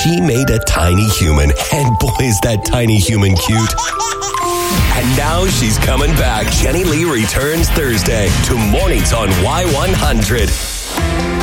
she made a tiny human. And boy, is that tiny human cute. And now she's coming back. Jenny Lee returns Thursday to Mornings on Y100.